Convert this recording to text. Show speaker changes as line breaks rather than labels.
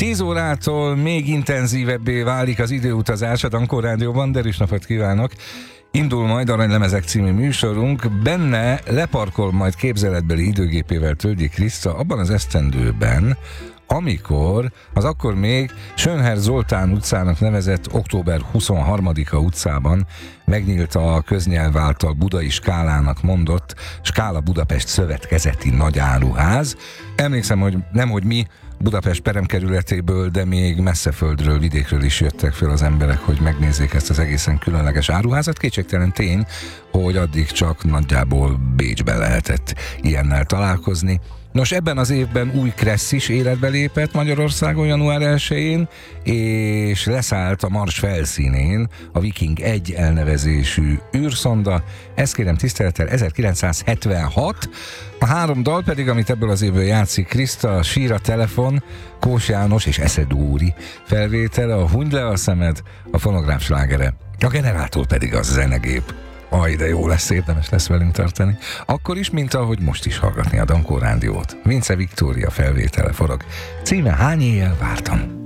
10 órától még intenzívebbé válik az időutazás a Dankó Rádióban. Derűs napot kívánok! Indul majd Aranylemezek című műsorunk, benne leparkol majd képzeletbeli időgépével Tölgyi Kriszta abban az esztendőben, amikor az akkor még Schönherr Zoltán utcának nevezett október 23-a utcában megnyílt a köznyelv által Budai Skálának mondott Skála Budapest szövetkezeti nagyáruház. Emlékszem, hogy nemhogy mi Budapest peremkerületéből, de még messzeföldről, vidékről is jöttek föl az emberek, hogy megnézzék ezt az egészen különleges áruházat. Kétségtelen tény, hogy addig csak nagyjából Bécsben lehetett ilyennel találkozni. Nos, ebben az évben új Kressz is életbe lépett Magyarországon január 1-én, és leszállt a Mars felszínén a Viking 1 elnevezésű űrszonda. Ezt kérem tisztelettel 1976. A 3 dal pedig, amit ebből az évből játszik Kriszta, Sír a telefon, Kós János és Eszedúri felvétele, a Hunyd le a szemed, a fonográf slágere, a generátor pedig a zenegép. Aj, de jó lesz, érdemes lesz velünk tartani. Akkor is, mint ahogy most is hallgatni a Dankó Rádiót. Vince Viktória felvétele forog. Címe Hány éjjel vártam.